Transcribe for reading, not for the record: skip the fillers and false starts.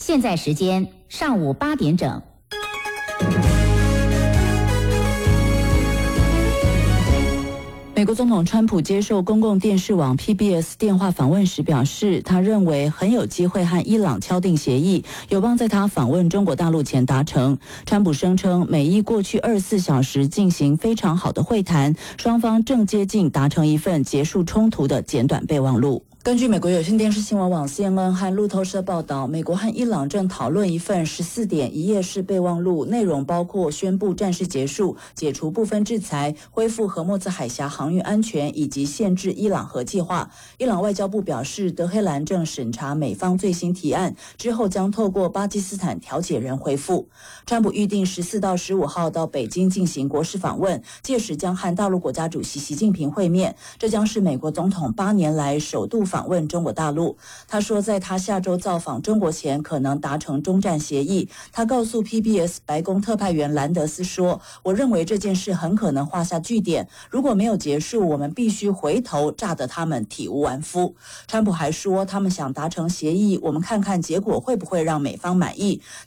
现在时间上午8点整。 美国总统川普接受公共电视网 PBS 电话访问时表示，他认为很有机会和伊朗敲定协议，有望在他访问中国大陆前达成。川普声称，美伊过去24小时进行非常好的会谈，双方正接近达成一份结束冲突的简短备忘录。根据美国有线电视新闻网 CNN 和路透社报道，美国和伊朗正讨论一份14点一页式备忘录，内容包括宣布战事结束、解除部分制裁、恢复荷默兹海峡航运安全以及限制伊朗核计划。伊朗外交部表示，德黑兰正审查美方最新提案，之后将透过巴基斯坦调解人回复。川普预定14到15号到北京进行国事访问，届时将和大陆国家主席习近平会面，这将是美国总统8年来首度访问中国大陆。他说，在他下周造访中国前，可能达成中战协议。他告诉 PBS 白宫特派员兰德斯说，我认为这件事很可能画下句点，如果没有结束，我们必须回头炸得他们体无完肤。川普还说，他们想达成协议，我们看看结果会不会让美方满意。